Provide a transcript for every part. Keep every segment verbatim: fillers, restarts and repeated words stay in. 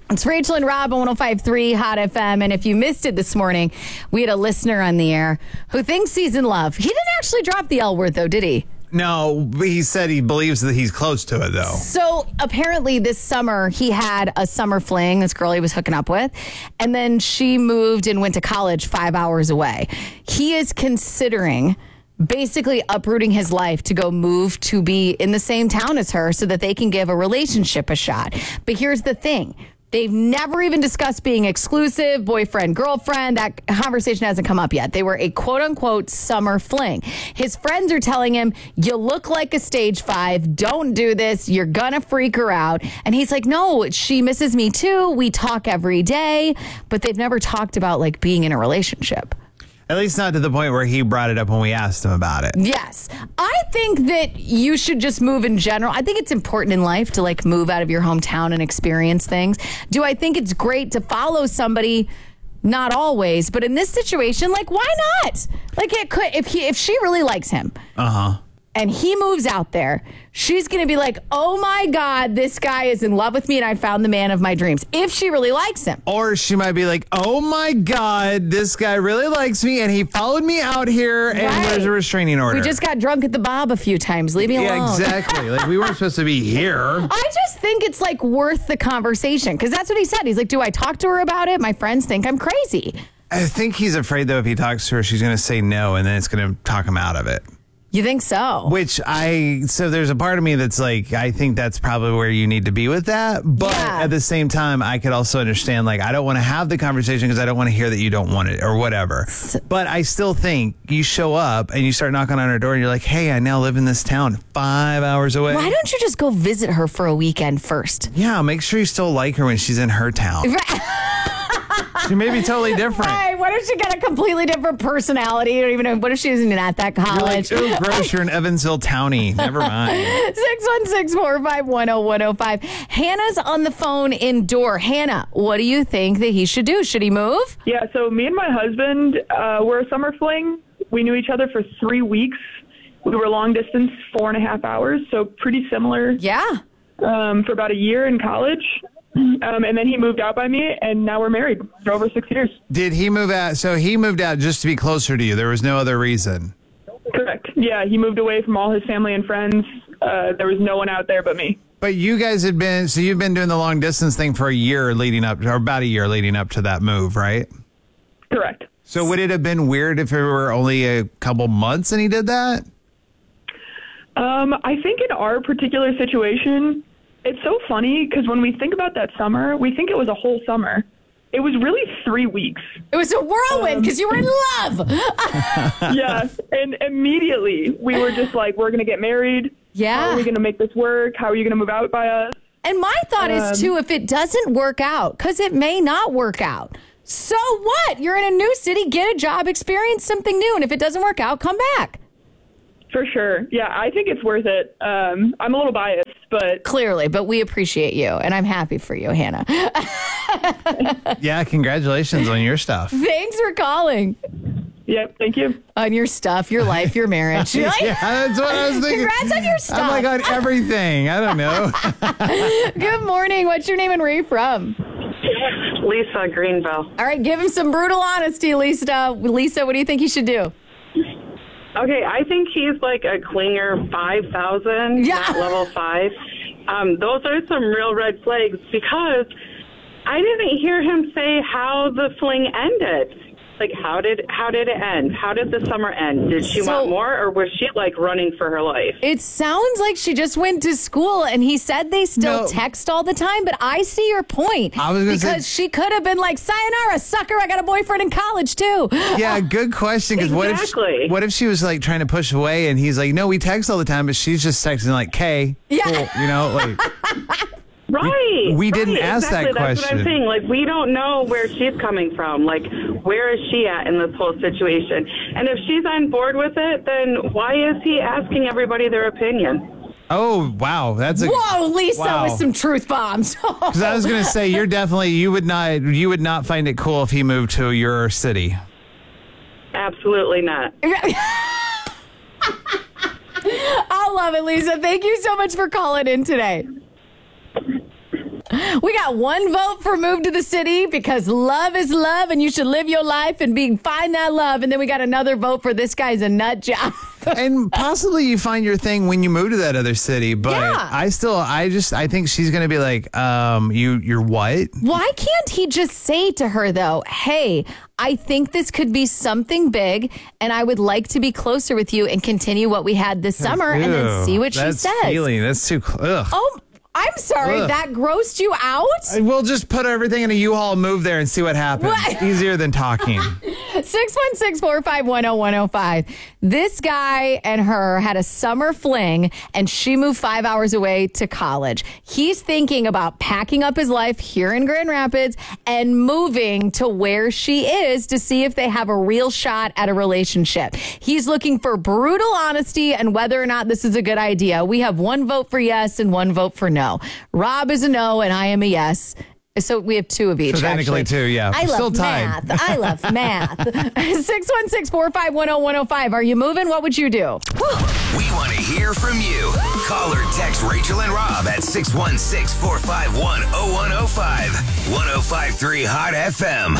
It's Rachel and Rob on one oh five point three Hot F M. And if you missed it this morning, we had a listener on the air who thinks he's in love. He didn't actually drop the L word, though, did he? No, but he said he believes that he's close to it, though. So apparently this summer he had a summer fling, this girl he was hooking up with, and then she moved and went to college five hours away. He is considering basically uprooting his life to go move to be in the same town as her so that they can give a relationship a shot. But here's the thing. They've never even discussed being exclusive, boyfriend, girlfriend. That conversation hasn't come up yet. They were a quote-unquote summer fling. His friends are telling him, you look like a stage five. Don't do this. You're going to freak her out. And he's like, no, she misses me too. We talk every day. But they've never talked about like being in a relationship. At least not to the point where he brought it up when we asked him about it. Yes. I think that you should just move in general. I think it's important in life to like move out of your hometown and experience things. Do I think it's great to follow somebody? Not always. But in this situation, like, why not? Like, it could, if he, if she really likes him. Uh-huh. And he moves out there, she's going to be like, oh, my God, this guy is in love with me and I found the man of my dreams. If she really likes him. Or she might be like, oh, my God, this guy really likes me and he followed me out here and Right. there's a restraining order. We just got drunk at the Bob a few times. Leave me alone. Yeah, exactly. Like, we weren't supposed to be here. I just think it's like worth the conversation because that's what he said. He's like, do I talk to her about it? My friends think I'm crazy. I think he's afraid, though, if he talks to her, she's going to say no and then it's going to talk him out of it. You think so? Which I, so there's a part of me that's like, I think that's probably where you need to be with that. But Yeah. at the same time, I could also understand, like, I don't want to have the conversation because I don't want to hear that you don't want it or whatever. But I still think you show up and you start knocking on her door and you're like, hey, I now live in this town five hours away. Why don't you just go visit her for a weekend first? Yeah, make sure you still like her when she's in her town. She may be totally different. Right. What if she got a completely different personality? You don't even know. What if she isn't at that college? You're like, ooh, gross, you're in Evansville Townie. Never mind. six one six, four five one, oh one oh five. Hannah's on the phone in Door. Hannah, what do you think that he should do? Should he move? Yeah, so me and my husband uh, were a summer fling. We knew each other for three weeks. We were long distance, four and a half hours, so pretty similar. Yeah. Um, for about a year in college. Um, and then he moved out by me, and now we're married for over six years. Did he move out? So he moved out just to be closer to you. There was no other reason. Correct. Yeah, he moved away from all his family and friends. Uh, there was no one out there but me. But you guys had been, so you've been doing the long distance thing for a year leading up, or about a year leading up to that move, right? Correct. So would it have been weird if it were only a couple months and he did that? Um, I think in our particular situation, it's so funny because when we think about that summer, we think it was a whole summer. It was really three weeks. It was a whirlwind because um, you were in love. Yeah. And immediately we were just like, we're going to get married. Yeah. How are we going to make this work? How are you going to move out by us? And my thought um, is, too, if it doesn't work out, because it may not work out, so what? You're in a new city, get a job, experience something new. And if it doesn't work out, come back. For sure. Yeah, I think it's worth it. Um, I'm a little biased, but... Clearly, but we appreciate you, and I'm happy for you, Hannah. Yeah, congratulations on your stuff. Thanks for calling. Yep, thank you. On your stuff, your life, your marriage. Yeah, that's what I was thinking. Congrats on your stuff. I'm like on everything. I don't know. Good morning. What's your name and where are you from? Lisa, Greenville. All right, give him some brutal honesty, Lisa. Lisa, what do you think he should do? Okay, I think he's like a clinger five thousand, yeah. not level five. Um, those are some real red flags because I didn't hear him say how the fling ended. Like, how did how did it end? How did the summer end? Did she so, want more, or was she, like, running for her life? It sounds like she just went to school, and he said they still no. text all the time, but I see your point. I was gonna because say, she could have been like, sayonara, sucker, I got a boyfriend in college, too. Yeah, good question, because exactly. what, if, what if she was, like, trying to push away, and he's like, no, we text all the time, but she's just texting, like, K, yeah. cool, you know, like... Right. We, we right, didn't ask exactly. that question. That's what I'm saying. Like, we don't know where she's coming from. Like, where is she at in this whole situation? And if she's on board with it, then why is he asking everybody their opinion? Oh, wow. That's a Whoa, Lisa, wow. with some truth bombs. Because I was going to say, you're definitely, you would not, you would not find it cool if he moved to your city. Absolutely not. I love it, Lisa. Thank you so much for calling in today. We got one vote for move to the city because love is love and you should live your life and be find that love. And then we got another vote for this guy's a nut job. And possibly you find your thing when you move to that other city. But Yeah. I still, I just, I think she's going to be like, um, you, you're what? Why can't he just say to her, though, hey, I think this could be something big and I would like to be closer with you and continue what we had this summer and then see what she That's says. feeling. That's too, ugh. Oh, I'm sorry. Ugh. That grossed you out? We'll just put everything in a U-Haul and move there and see what happens. What? Easier than talking. six one six, four five one, oh one oh five. This guy and her had a summer fling and she moved five hours away to college. He's thinking about packing up his life here in Grand Rapids and moving to where she is to see if they have a real shot at a relationship. He's looking for brutal honesty and whether or not this is a good idea. We have one vote for yes and one vote for no. Rob is a no and I am a yes. So we have two of each. So technically actually. two, yeah. I love Still tied. math. I love math. six one six, four five one, oh one oh five. Are you moving? What would you do? We want to hear from you. Call or text Rachel and Rob at six one six, four five one, oh one oh five. one oh five three Hot F M.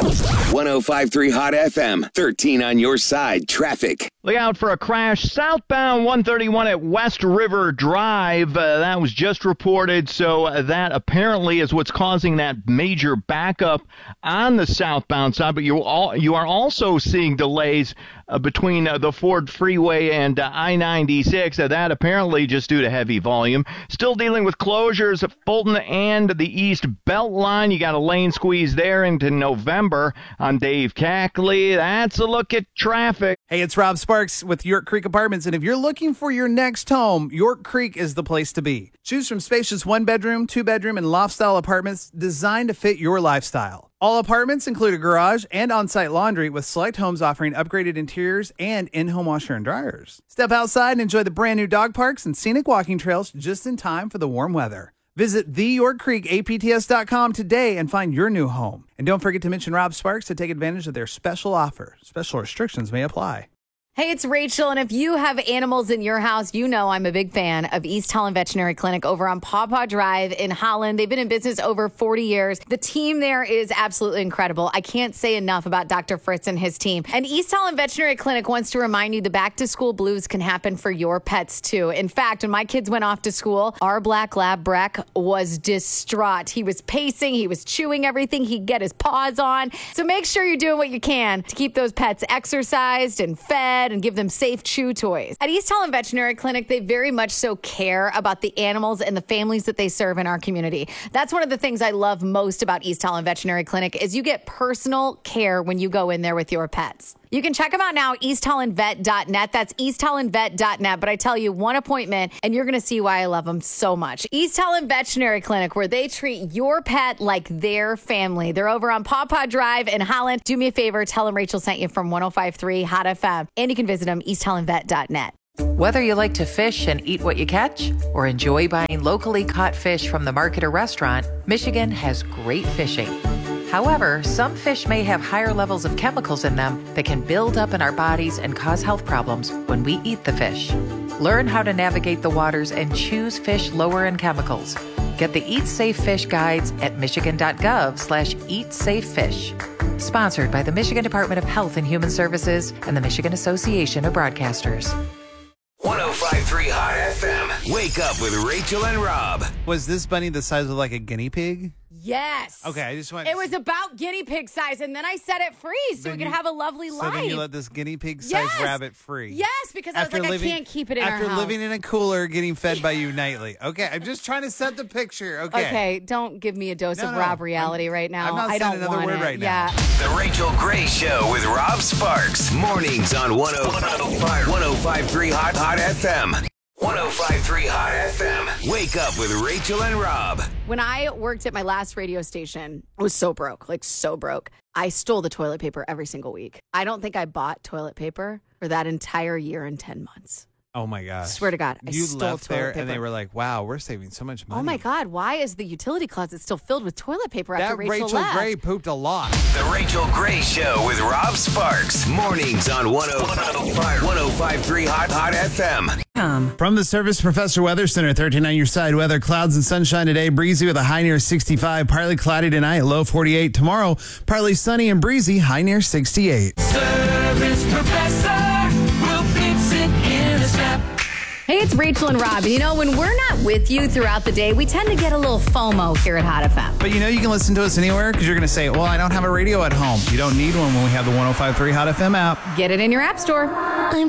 one oh five three Hot F M. thirteen on your side. Traffic. Look out for a crash southbound one thirty-one at West River Drive. Uh, that was just reported, so uh, that apparently is what's causing that major backup on the southbound side. But you all you are also seeing delays uh, between uh, the Ford Freeway and uh, I ninety-six. Uh, that apparently just due to heavy volume. Still dealing with closures at Fulton and the East Belt Line. You got a lane squeeze there into November. I'm Dave Cackley. That's a look at traffic. Hey, it's Rob Sparks with York Creek Apartments, and if you're looking for your next home, York Creek is the place to be. Choose from spacious one-bedroom, two-bedroom, and loft-style apartments designed to fit your lifestyle. All apartments include a garage and on-site laundry, with select homes offering upgraded interiors and in-home washer and dryers. Step outside and enjoy the brand-new dog parks and scenic walking trails just in time for the warm weather. Visit the york creek A P T S dot com today and find your new home. And don't forget to mention Rob Sparks to take advantage of their special offer. Special restrictions may apply. Hey, it's Rachel, and if you have animals in your house, you know I'm a big fan of East Holland Veterinary Clinic over on Paw Paw Drive in Holland. They've been in business over forty years. The team there is absolutely incredible. I can't say enough about Doctor Fritz and his team. And East Holland Veterinary Clinic wants to remind you the back-to-school blues can happen for your pets, too. In fact, when my kids went off to school, our black lab Breck was distraught. He was pacing, he was chewing everything, he'd get his paws on. So make sure you're doing what you can to keep those pets exercised and fed and give them safe chew toys. At East Holland Veterinary Clinic, they very much so care about the animals and the families that they serve in our community. That's one of the things I love most about East Holland Veterinary Clinic is you get personal care when you go in there with your pets. You can check them out now, east holland vet dot net. That's east holland vet dot net. But I tell you, one appointment, and you're going to see why I love them so much. East Holland Veterinary Clinic, where they treat your pet like their family. They're over on Paw Paw Drive in Holland. Do me a favor, tell them Rachel sent you from one oh five three Hot F M. And you can visit them, east holland vet dot net. Whether you like to fish and eat what you catch or enjoy buying locally caught fish from the market or restaurant, Michigan has great fishing. However, some fish may have higher levels of chemicals in them that can build up in our bodies and cause health problems when we eat the fish. Learn how to navigate the waters and choose fish lower in chemicals. Get the Eat Safe Fish guides at michigan.gov slash eat safe fish. Sponsored by the Michigan Department of Health and Human Services and the Michigan Association of Broadcasters. one oh five three Hot F M. Wake up with Rachel and Rob. Was this bunny the size of like a guinea pig? Yes. Okay, I just want. It was about guinea pig size, and then I set it free so Then we could you- have a lovely So life. then you let this guinea pig sized Yes. rabbit free. Yes, because I was like, I can't keep it in our after house. living in a cooler, getting fed by you nightly. Okay, I'm just trying to set the picture. Okay. Okay, don't give me a dose No, of no, Rob I'm- reality right now. I'm not I saying don't another want word it. right now. Yeah. The Rachel Gray Show with Rob Sparks. Mornings on one oh five three Hot Hot F M. one oh five three Hot F M. Wake up with Rachel and Rob. When I worked at my last radio station, I was so broke, like so broke. I stole the toilet paper every single week. I don't think I bought toilet paper for that entire year and ten months. Oh my gosh. Swear to God, I you stole left toilet there paper. and they were like, wow, we're saving so much money. Oh my God, why is the utility closet still filled with toilet paper That after Rachel, Rachel left? Gray pooped a lot. The Rachel Gray Show with Rob Sparks. Mornings on one oh five point three Hot Hot F M. From the Service Professor Weather Center, thirteen on your side. Weather, clouds and sunshine today. Breezy with a high near sixty-five. Partly cloudy tonight, low forty-eight. Tomorrow, partly sunny and breezy, high near sixty-eight. Service Professor will fix it in a snap. Hey, it's Rachel and Rob. And you know, when we're not with you throughout the day, we tend to get a little FOMO here at Hot F M. But you know you can listen to us anywhere because you're going to say, well, I don't have a radio at home. You don't need one when we have the one oh five point three Hot F M app. Get it in your app store. I'm